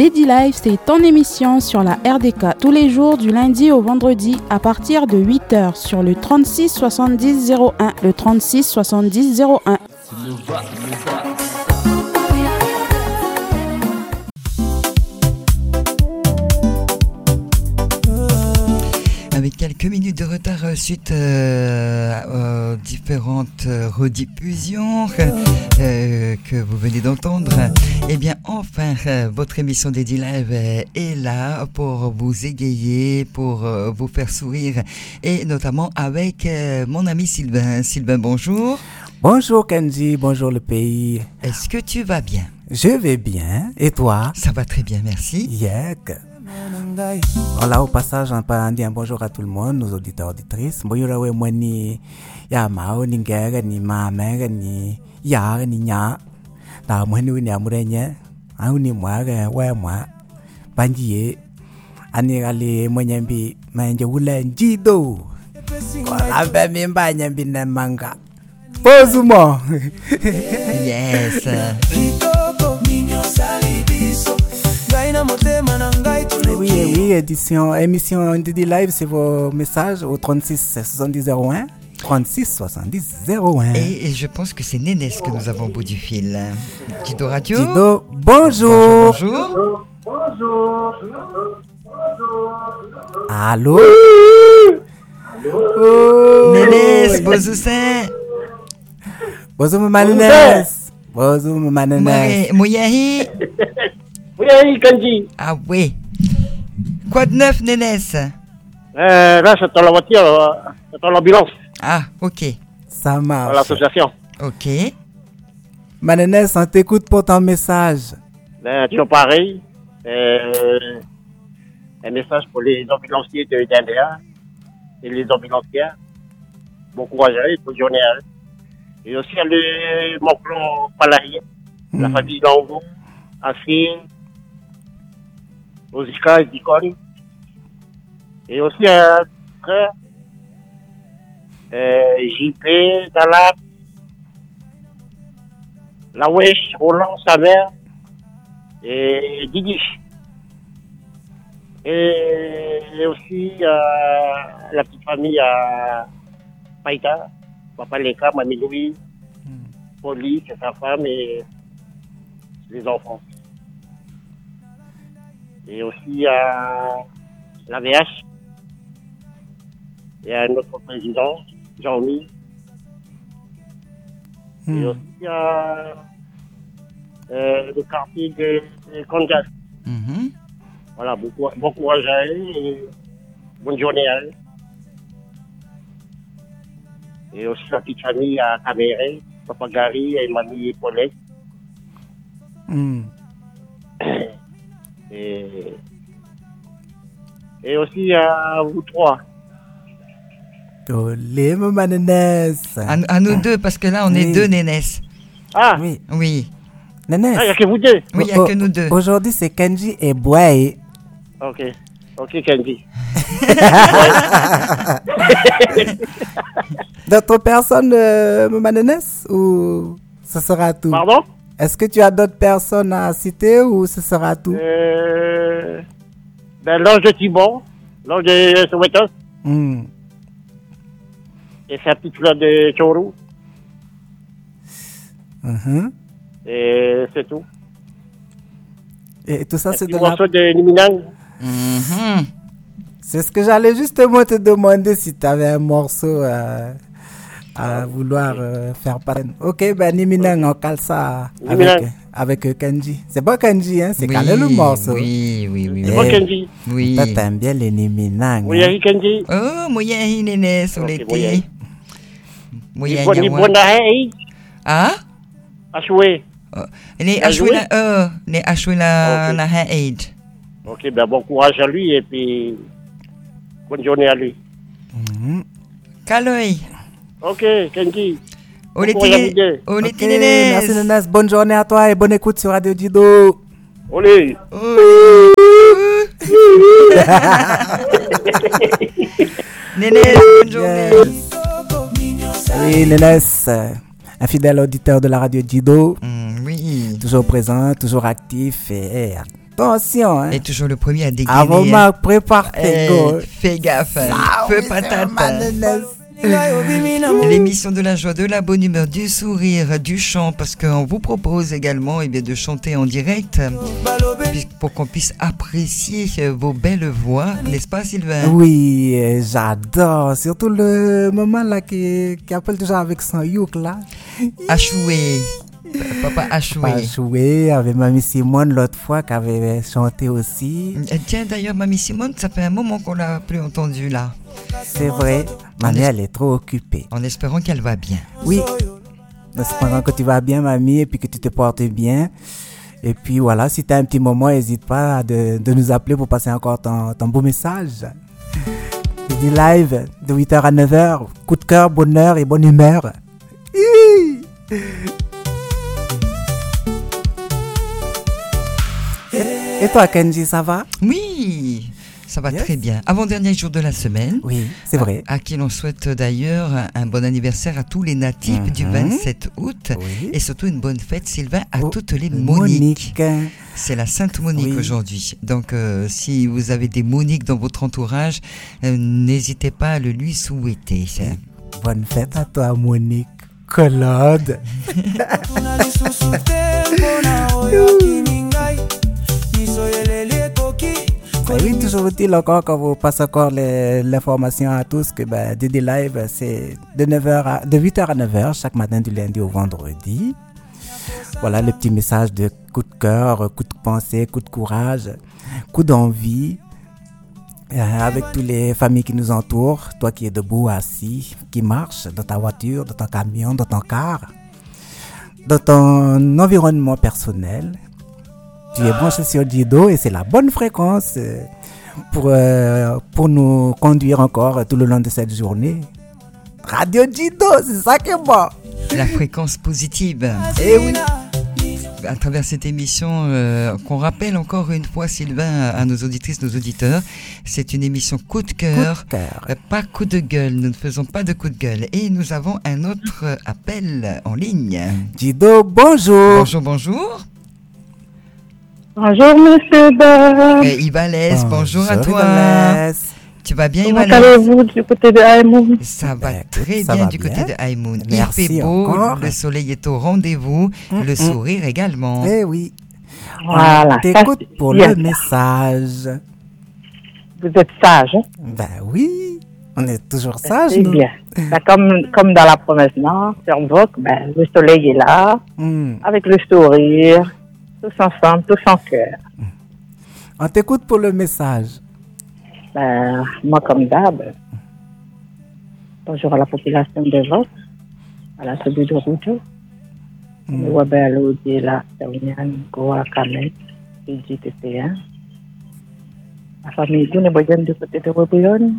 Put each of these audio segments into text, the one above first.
Daily Live, c'est ton émission sur la RDK tous les jours du lundi au vendredi à partir de 8h sur le 36 70 01, le 36 70 01. Avec quelques minutes de retard suite aux différentes rediffusions que vous venez d'entendre, eh bien enfin votre émission Daily Live est là pour vous égayer, pour vous faire sourire, et notamment avec mon ami Sylvain. Sylvain, bonjour. Bonjour Kenji, bonjour le pays. Est-ce que tu vas bien? Je vais bien, et toi? Ça va très bien, merci. Yek. Voilà, au passage, on peut dire bonjour à tout le monde, nos auditeurs, auditrices. Bonjour à moi, ni Yamao, ni Gaga, ni Mama, ni Ya, ni Nya. Da moi, ni Amurenya, ni moi, moi. Bandier, ani ali, moi, nyambi, manja wula njido. Kwa la mimba nyambi na manga. Pozumo. Yes. Oui, émission Daily Live, c'est vos messages au 36 70 01. 36 70 01. Et je pense que c'est Nénès que nous avons au bout du fil. Dido Radio. Dido, bonjour. Bonjour. Bonjour. Allô. Nénès, Bozoussin. Bonjour, Nénès. Bonjour, Nénès. Mouyahi. Oui, Kanji. Ah oui. Quoi de neuf, Nénès? Là, c'est dans la voiture, c'est dans l'ambulance. Ah, ok. Ça marche. Dans l'association. Ok. Nénès, on t'écoute pour ton message. Toujours pareil. Un message pour les ambulanciers de Dindéa et les ambulancières. Bon courage à eux, bonne journée à eux. Et aussi à mon clan Palarié, la famille Lango, Assine, Osika et Dikon. Et aussi un frère, JP, Dalap, Lawesh, Roland, sa mère, et Didi. Et aussi la petite famille à Païta, Papa Leka, Mamie Louis, Pauline, c'est sa femme et les enfants. Et aussi à la VH, et à notre président, Jean-Mi. Et aussi à le quartier de Congas. Voilà, bon courage à eux et bonne journée à eux. Et aussi la petite famille à Caméré, Papa Gary et Mamie Paulette. Et aussi à vous trois. Olé, maman Nénès. À nous deux, parce que là, on est deux, Nénès. Ah oui. Nénès. Ah, il n'y a que vous deux. Oui, il n'y a que nous deux. Aujourd'hui, c'est Kenji et Boy. Ok, Kenji. D'autres personnes, maman Nénès, ou ce sera tout? Pardon? Est-ce que tu as d'autres personnes à citer ou ce sera tout? L'ange de Thibon, l'ange de Sowetos. Et sa petite fleur de Chorou. Et c'est tout. Et tout ça, c'est de morceau de Niminang. C'est ce que j'allais justement te demander, si tu avais un morceau à vouloir faire paraître. Ok, ben Niminang, on cale ça avec Kenji. C'est pas Kenji, hein, c'est calé le morceau. Oui. C'est pas Kenji. Oui. Toi, t'aimes bien les Niminang. Mouyahi Kenji. Oh, Mouyahi Nénès, on l'été. Mouyahi Mouyahi. Ah? Achoué. Les achoué la Haïd. Ok, ben bon courage à lui et puis bonne journée à lui. Kaloy. Ok, Kenji. Merci Nénès, bonne journée à toi et bonne écoute sur Radio Dido. Olé. Nénès, bonne journée. Oui, Nénès, un fidèle auditeur de la Radio Dido. Oui. Toujours présent, toujours actif et Attention, hein. Et toujours le premier à dégainer. Avant Marc, prépare tes go. Fais gaffe. Feu patate. L'émission de la joie, de la bonne humeur, du sourire, du chant, parce qu'on vous propose également de chanter en direct pour qu'on puisse apprécier vos belles voix, n'est-ce pas Sylvain? Oui, j'adore, surtout le moment là qui appelle toujours avec son youk là. Achoué. Papa Achoué avec Mamie Simone l'autre fois qui avait chanté aussi. Tiens, d'ailleurs, Mamie Simone, ça fait un moment qu'on l'a plus entendue là. C'est vrai, Mamie elle est trop occupée. En espérant qu'elle va bien. Oui, en espérant que tu vas bien Mamie et puis que tu te portes bien. Et puis voilà, si tu as un petit moment, n'hésite pas de nous appeler pour passer encore ton beau message. Du live de 8h à 9h, coup de cœur, bonheur et bonne humeur. Et toi Kenji, ça va? Oui, ça va très bien. Avant-dernier jour de la semaine. Oui, c'est vrai. À qui l'on souhaite d'ailleurs un bon anniversaire à tous les natifs du 27 août. Oui. Et surtout une bonne fête, Sylvain, à toutes les Moniques. C'est la Sainte Monique aujourd'hui. Donc, si vous avez des Moniques dans votre entourage, n'hésitez pas à le lui souhaiter. Bonne fête à toi, Monique. Claude. Oui, toujours est-il encore quand vous passez encore l'information à tous que DD Live, c'est de 8h à 9h chaque matin du lundi au vendredi. Voilà le petit message de coup de cœur, coup de pensée, coup de courage, coup d'envie. Avec toutes les familles qui nous entourent, toi qui es debout, assis, qui marche dans ta voiture, dans ton camion, dans ton car, dans ton environnement personnel. Tu es branché sur Dido et c'est la bonne fréquence pour nous conduire encore tout le long de cette journée. Radio Dido, c'est ça qui est bon. La fréquence positive. Eh oui. À travers cette émission, qu'on rappelle encore une fois, Sylvain, à nos auditrices, nos auditeurs, c'est une émission coup de cœur, pas coup de gueule. Nous ne faisons pas de coup de gueule. Et nous avons un autre appel en ligne. Dido, bonjour. Bonjour. Bonjour, monsieur Ber. Ivalès, bonjour à toi. Ivalès. Tu vas bien, Comment Ivalès? allez-vous du côté de Haïmoun? Ça va très bien du côté de Haïmoun. Il fait beau, encore. Le soleil est au rendez-vous, le sourire également. Eh oui. Voilà. T'écoutes pour le message. Vous êtes sage, hein? Ben oui, on est toujours sage. C'est bien. Comme dans la promesse nord, sur Vogue, le soleil est là, avec le sourire, tous ensemble, tous en cœur. On t'écoute pour le message. Moi, comme d'hab, bonjour à la population de Vogue, à la tribu de Roujo, Wabelo, Dila, Saunian, Goa, Kamet, Fiji, TP1, la famille Gouneboyan du côté de Wabouyon,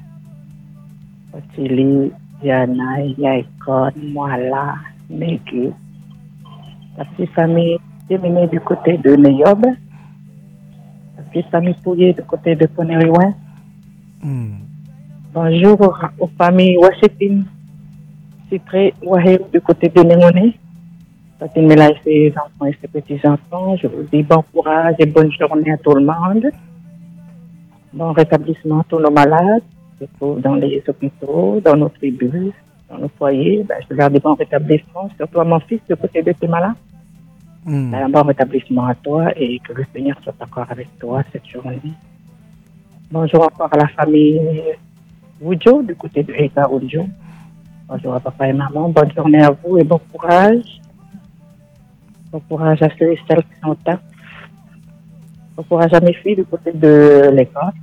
Otili, Diana, Yaikon, Moala, Meki, la petite famille Déminé du côté de Neyob, la petite famille Pouillé du côté de Poneriouin. Bonjour aux familles Washington, Citré, Wahé du côté de Némoné. Fatine Mela et ses enfants et ses petits-enfants, je vous dis bon courage et bonne journée à tout le monde. Bon rétablissement à tous nos malades, qui se trouvent dans les hôpitaux, dans nos tribus, dans nos foyers. Je leur dis bon rétablissement, surtout à mon fils du côté de tes malades. Un bon rétablissement à toi et que le Seigneur soit encore avec toi cette journée. Bonjour encore à la famille Woudjo, du côté de Eka Woudjo. Bonjour à papa et maman, bonne journée à vous et bon courage. Bon courage à ceux et celles qui sont au taf. Bon courage à mes filles du côté de l'école.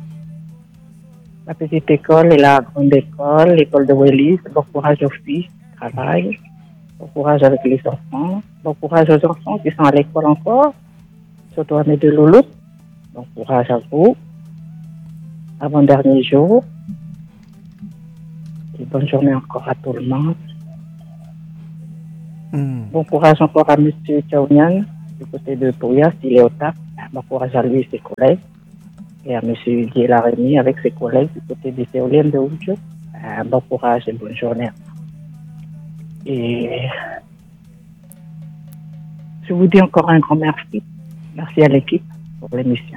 La petite école et la grande école, l'école de Wellis. Bon courage aux filles qui travaillent. Bon courage avec les enfants. Bon courage aux enfants qui sont à l'école encore. Surtout à mes deux loulous. Bon courage à vous. Avant-dernier jour. Et bonne journée encore à tout le monde. Bon courage encore à M. Tchaounian, du côté de Pouya, s'il est au taf. Bon courage à lui et ses collègues. Et à M. Didier Larémy avec ses collègues du côté des éoliennes de Oudjo. Bon courage et bonne journée. Et je vous dis encore un grand merci. Merci à l'équipe. pour l'émission.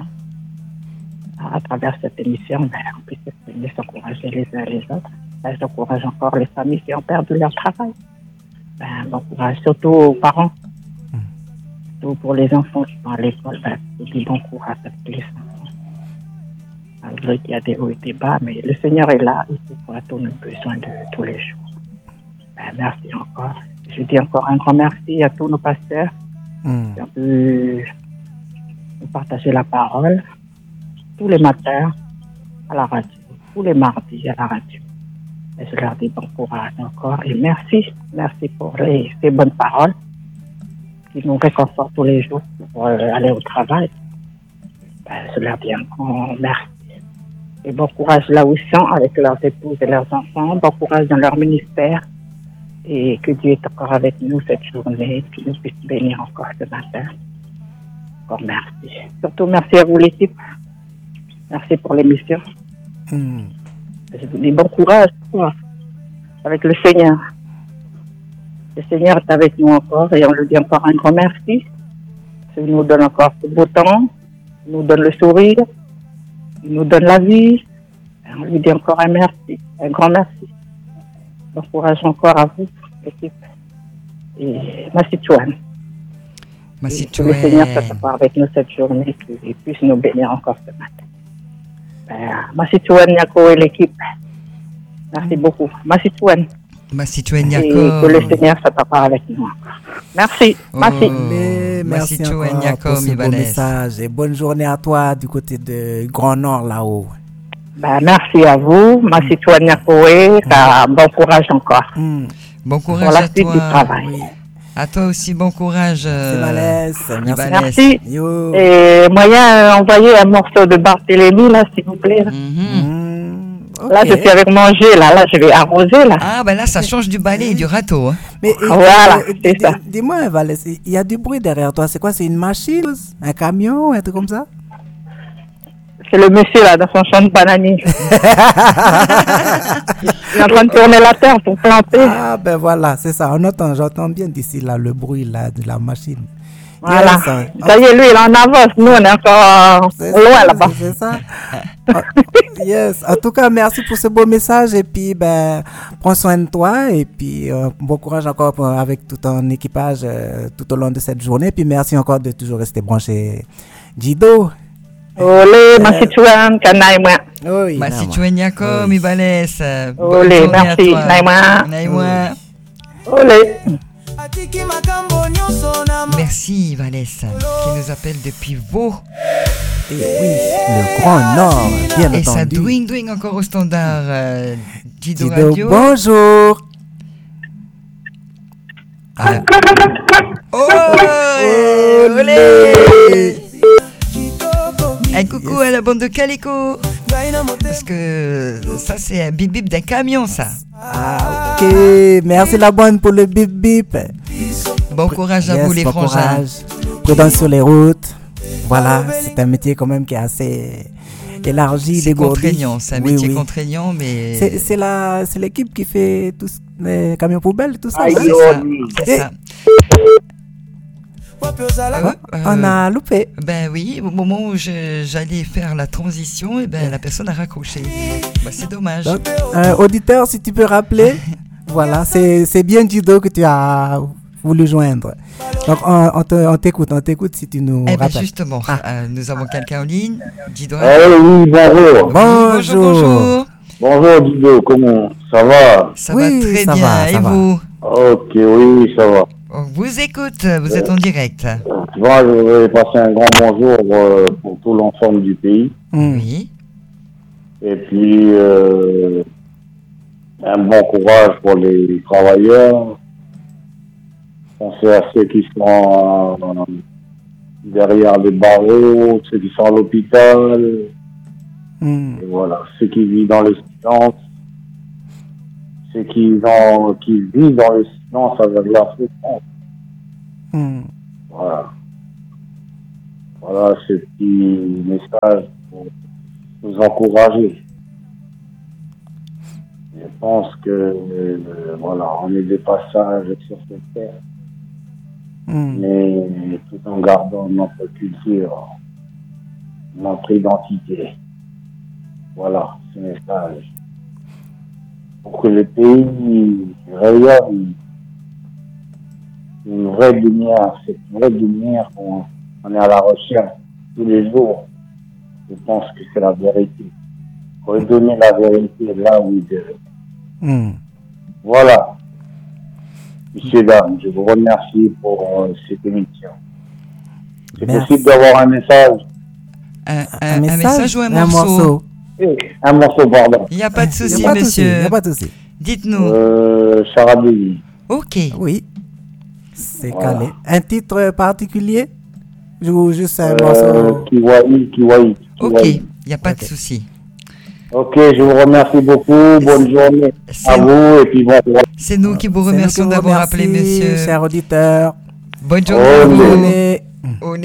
À travers cette émission, on puisse s'encourager les uns les autres. J'encourage encore les familles qui ont perdu leur travail. Bon courage, surtout aux parents. Surtout pour les enfants qui sont à l'école, je dis bon courage à tous les enfants. Malgré qu'il y a des hauts et des bas, mais le Seigneur est là ici pour tous nos besoins de tous les jours. Merci encore. Je dis encore un grand merci à tous nos pasteurs qui ont pu nous partager la parole tous les matins à la radio, tous les mardis à la radio. Et je leur dis bon courage encore et merci pour ces bonnes paroles qui nous réconfortent tous les jours pour aller au travail. Je leur dis encore merci. Et bon courage là où ils sont avec leurs épouses et leurs enfants. Bon courage dans leur ministère. Et que Dieu est encore avec nous cette journée, qu'il nous puisse bénir encore ce matin. Encore merci. Surtout merci à vous l'équipe. Merci pour l'émission. Je vous dis bon courage avec le Seigneur. Le Seigneur est avec nous encore et on lui dit encore un grand merci. Il nous donne encore ce beau temps, il nous donne le sourire, il nous donne la vie. Et on lui dit encore un merci, un grand merci. Bon courage encore à vous, l'équipe. Et Massitouane. Que le Seigneur soit avec nous cette journée, qu'il puisse nous bénir encore ce matin. Massitouane, Niako et l'équipe. Merci beaucoup. Massitouane. Niako. Et que le Seigneur soit avec nous encore. Merci. Merci. Merci encore pour ce beau message. Et bonne journée à toi du côté de Grand Nord là-haut. Merci à vous, Massitouane Niakoé. Bon courage encore. Bon courage pour la à suite toi. Du travail. Oui. À toi aussi, bon courage. Merci. Et moyen envoyer un morceau de Barthélémy là, s'il vous plaît. Okay. Là, je suis avec manger, là, je vais arroser, là. Ah, là, ça change du balai et du râteau. Hein. Mais, voilà, c'est ça. Dis-moi, Valès, il y a du bruit derrière toi. C'est quoi? C'est une machine? Un camion? Un truc comme ça? C'est le monsieur, là, dans son champ de bananier. Il est en train de tourner la terre pour planter. Ah, voilà, c'est ça. J'entends bien d'ici, là, le bruit, là, de la machine. Voilà. Ça y est, lui, il est en avance. Nous, on est encore loin là-bas. C'est ça. Yes. En tout cas, merci pour ce beau message. Et puis, prends soin de toi. Et puis, bon courage encore avec tout ton équipage tout au long de cette journée. Et puis, merci encore de toujours rester branché. Jido. Olé, Massitouane, Kanaïma. Oui, Massitouane Niako, Mibalès. Olé, merci, Naïma. Olé. Merci Valès qui nous appelle depuis Vaud. Et oui, le Grand Nord, bien entendu. Et ça douing encore au standard Jido Radio. Bonjour. Olé. Un coucou à la bande de Calico. Parce que ça c'est un bip bip d'un camion ça. Ah ok, merci la bonne pour le bip bip. Bon courage à vous les frangins. Prudence sur les routes. Voilà, c'est un métier quand même qui est assez élargi, dégourdi. C'est contraignant, c'est un métier contraignant mais... C'est l'équipe qui fait tous les camions poubelles, tout ça. C'est ça. On a loupé. Oui, au moment où j'allais faire la transition, et la personne a raccroché. C'est dommage. Donc, auditeur, si tu peux rappeler, voilà, c'est bien Jido que tu as voulu joindre. Donc on t'écoute si tu nous rappelles. Justement, nous avons quelqu'un en ligne. Jido. Oui, bonjour. Bonjour. Bonjour Jido, comment ça va? Ça va très bien, et vous? Ok, oui, ça va. On vous écoute, vous êtes en direct. Tu vois, je voudrais passer un grand bonjour pour tout l'ensemble du pays. Oui. Et puis, un bon courage pour les travailleurs. Pensez à ceux qui sont derrière les barreaux, ceux qui sont à l'hôpital. Et voilà, ceux qui vivent dans le silence. Ceux qui vivent dans le silence avec la souffrance. Voilà ce petit message pour nous encourager. Je pense que on est des passages sur cette terre, mais tout en gardant notre culture notre identité. Voilà, ce message. Pour que le pays rayonne une vraie lumière, cette vraie lumière qu'on est à la recherche tous les jours. Je pense que c'est la vérité. Redonner la vérité là où il est. Voilà. Messieurs, dames, je vous remercie pour cette émission. C'est possible d'avoir un message? Un message ou un morceau? Un morceau, pardon. Il n'y a pas de souci, monsieur. Il n'y a pas de souci. Dites-nous. Charabie. Ok. Oui. C'est calé. Un titre particulier? Ou juste un morceau? Kiwai. Ok, il n'y a pas de souci. Ok, je vous remercie beaucoup. Bonne journée à vous et puis bon courage. C'est nous qui vous remercions d'avoir appelé, monsieur. Cher auditeur. Bonne journée. Bonne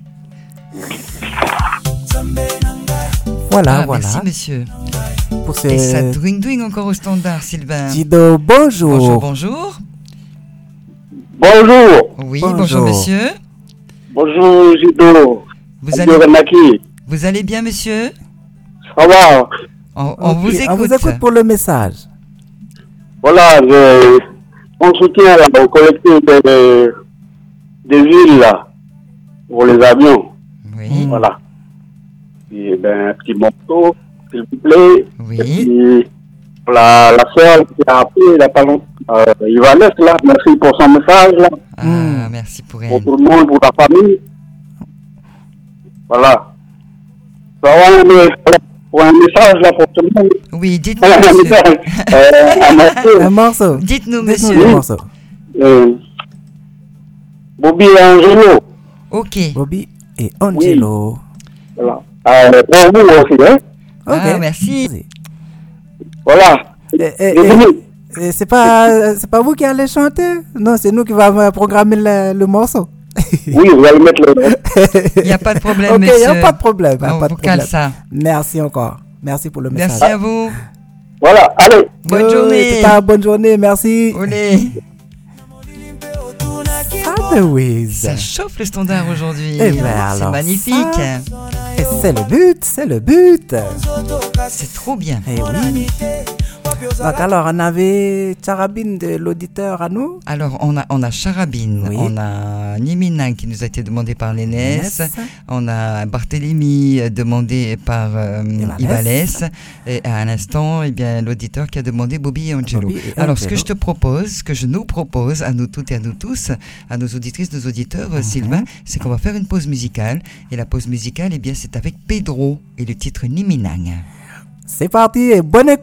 Voilà. Merci, monsieur. Pour Et ça dwing encore au standard, Sylvain. Dido, bonjour. Bonjour. Bonjour. Oui, bonjour, monsieur. Bonjour, Dido. Vous allez bien, monsieur? Ça va. On vous écoute. On vous écoute pour le message. Voilà, on soutient au collectif des villes là, pour les avions. Oui. Voilà. Et un petit morceau, s'il vous plaît. Oui. Et puis, la sœur qui a appelé il n'y a pas longtemps, Ivanès, là, merci pour son message là. Merci pour elle. Pour tout le monde, pour la famille. Voilà. Ça va, pour un message là pour tout le monde. Oui, dites-nous, monsieur. Un morceau. Dites-nous, monsieur. Un morceau. Bobby et Angelo. Ok. Bobby et Angelo. Oui. Voilà. Pour vous aussi, hein. Ok. Merci. Voilà. Et c'est pas vous qui allez chanter? Non, c'est nous qui va programmer le morceau. Oui, vous allez mettre le... Il n'y a pas de problème, ok, monsieur. il n'y a pas de problème. On vous cale ça. Merci encore. Merci pour le message. Merci à vous. Voilà, allez. Bonne journée. Bonne journée, merci. Olé. Ça chauffe le standard aujourd'hui. C'est magnifique. Et c'est le but. C'est trop bien. Et oui. Donc alors, on avait Charabine de l'auditeur à nous. Alors, on a Charabine, oui. On a Niminang qui nous a été demandé par l'Enes, on a Barthélemy demandé par Ivalès, et à l'instant, eh bien, l'auditeur qui a demandé Bobby et Angelo. Alors, ce que je nous propose, à nous toutes et à nous tous, à nos auditrices, nos auditeurs, Sylvain, c'est qu'on va faire une pause musicale. Et la pause musicale, eh bien, c'est avec Pedro et le titre Niminang. C'est parti et bonne écoute.